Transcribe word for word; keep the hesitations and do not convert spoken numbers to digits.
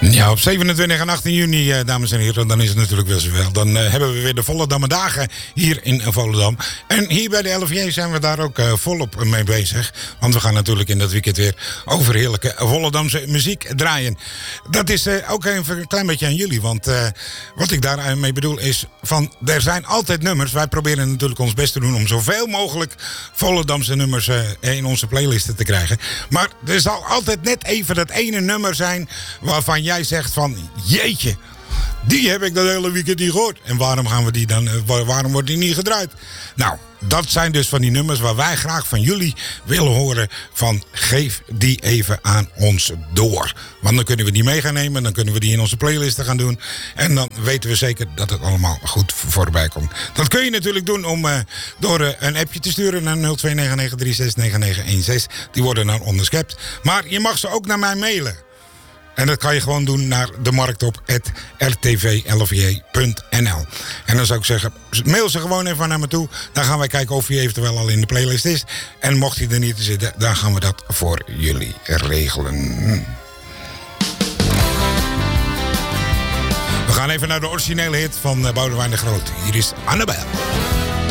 Ja, op zevenentwintig en achttien juni, eh, dames en heren, dan is het natuurlijk wel zoveel. Dan uh, hebben we weer de Volendammer Dagen hier in Volendam. En hier bij de L V J zijn we daar ook uh, volop mee bezig. Want we gaan natuurlijk in dat weekend weer over heerlijke Volendamse muziek draaien. Dat is uh, ook even een klein beetje aan jullie. Want uh, wat ik daarmee bedoel is van, er zijn altijd nummers. Wij proberen natuurlijk ons best te doen om zoveel mogelijk Volendamse nummers uh, in onze playlisten te krijgen. Maar er zal altijd net even dat ene nummer zijn waarvan jij zegt van, jeetje, die heb ik dat hele weekend niet gehoord. En waarom gaan we die dan, waarom wordt die niet gedraaid? Nou, dat zijn dus van die nummers waar wij graag van jullie willen horen van, geef die even aan ons door. Want dan kunnen we die mee gaan nemen, dan kunnen we die in onze playlisten gaan doen. En dan weten we zeker dat het allemaal goed voorbij komt. Dat kun je natuurlijk doen om uh, door uh, een appje te sturen naar nul twee negen negen drie zes negen negen een zes. Die worden dan onderschept. Maar je mag ze ook naar mij mailen. En dat kan je gewoon doen naar de markt op at r t v l v j punt n l. En dan zou ik zeggen, mail ze gewoon even naar me toe. Dan gaan wij kijken of hij eventueel al in de playlist is. En mocht hij er niet te zitten, dan gaan we dat voor jullie regelen. We gaan even naar de originele hit van Boudewijn de Groot. Hier is Annabel.